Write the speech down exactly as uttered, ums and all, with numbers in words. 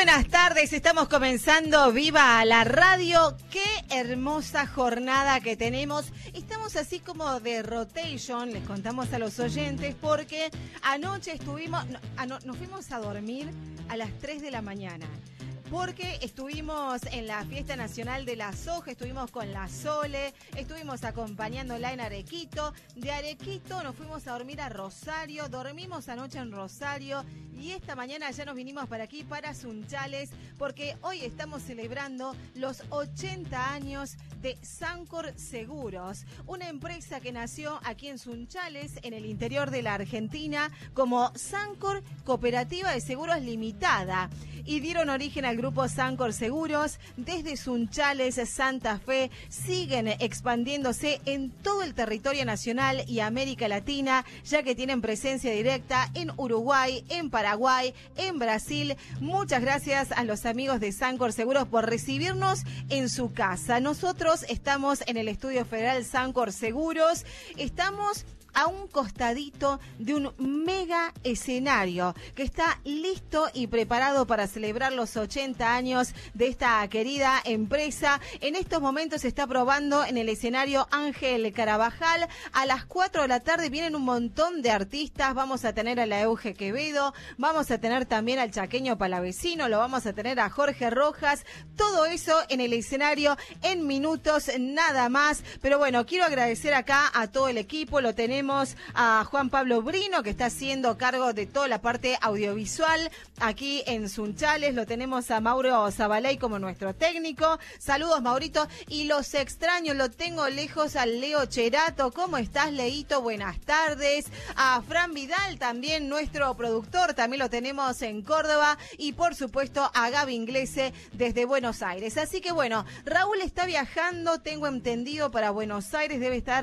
buenas tardes, estamos comenzando Viva la Radio. Qué hermosa jornada que tenemos. Estamos así como de rotation, les contamos a los oyentes, porque anoche estuvimos, no, ano, nos fuimos a dormir a las tres de la mañana. Porque estuvimos en la Fiesta Nacional de la Soja, estuvimos con la Sole, estuvimos acompañándola en Arequito. De Arequito nos fuimos a dormir a Rosario, dormimos anoche en Rosario y esta mañana ya nos vinimos para aquí, para Sunchales, porque hoy estamos celebrando los ochenta años de Sancor Seguros, una empresa que nació aquí en Sunchales, en el interior de la Argentina, como Sancor Cooperativa de Seguros Limitada, y dieron origen al grupo Sancor Seguros. Desde Sunchales, Santa Fe, siguen expandiéndose en todo el territorio nacional y América Latina, ya que tienen presencia directa en Uruguay, en Paraguay, en Brasil. Muchas gracias a los amigos de Sancor Seguros por recibirnos en su casa. Nosotros estamos en el Estudio Federal Sancor Seguros, estamos a un costadito de un mega escenario que está listo y preparado para celebrar los ochenta años de esta querida empresa. En estos momentos se está probando en el escenario Ángel Carabajal. A las cuatro de la tarde vienen un montón de artistas. Vamos a tener a la Euge Quevedo, vamos a tener también al Chaqueño Palavecino, lo vamos a tener a Jorge Rojas. Todo eso en el escenario en minutos nada más. Pero bueno, quiero agradecer acá a todo el equipo. Lo tenemos a Juan Pablo Brino, que está haciendo cargo de toda la parte audiovisual aquí en Sunchales. Lo tenemos a Mauro Zabaley como nuestro técnico. Saludos, Maurito. Y los extraños, lo tengo lejos al Leo Cherato. ¿Cómo estás, Leito? Buenas tardes. A Fran Vidal, también nuestro productor, también lo tenemos en Córdoba. Y por supuesto a Gaby Inglese desde Buenos Aires. Así que bueno, Raúl está viajando, tengo entendido, para Buenos Aires. Debe estar